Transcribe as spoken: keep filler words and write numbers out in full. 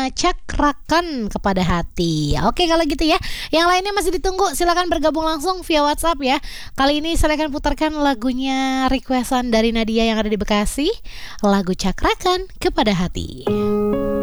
lagunya Cakrakan Kepada Hati. Oke kalau gitu ya. Yang lainnya masih ditunggu, silakan bergabung langsung via WhatsApp ya. Kali ini saya akan putarkan lagunya requestan dari Nadia yang ada di Bekasi, lagu Cakrakan Kepada Hati.